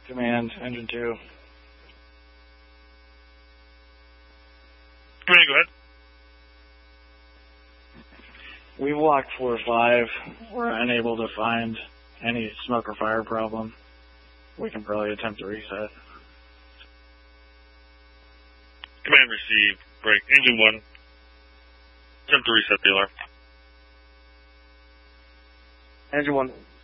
Command, Engine 2. Command, go ahead. We've locked 4-5. We're unable to find any smoke or fire problem. We can probably attempt to reset. Command received. Break. Engine 1. Attempt to reset the alarm. Engine 1.